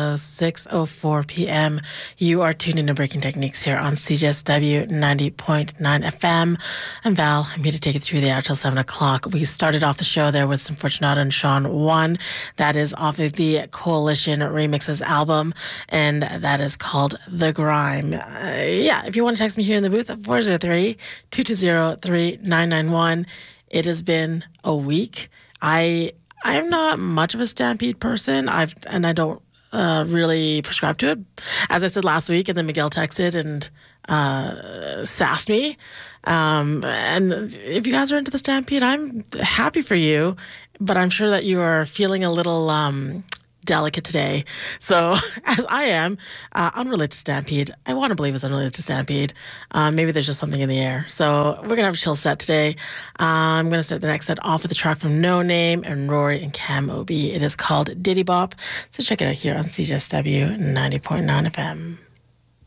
6:04 p.m. You are tuned into Breaking Techniques here on CJSW 90.9 FM. I'm Val. I'm here to take it through the hour till 7 o'clock. We started off the show there with some Fortunato and Sean 1. That is off of the Coalition Remixes album, and that is called The Grime. If you want to text me here in the booth at 403-220-3991. It has been a week. I'm not much of a Stampede person. I don't really prescribe to it. As I said last week, and then Miguel texted and sassed me. And if you guys are into the Stampede, I'm happy for you, but I'm sure that you are feeling a little delicate today. So, as I am, unrelated to Stampede. I want to believe it's unrelated to Stampede. Maybe there's just something in the air. So, we're going to have a chill set today. I'm going to start the next set off with a track from No Name and Rory and Cam Obi. It is called Diddy Bop. So, check it out here on CJSW 90.9 FM.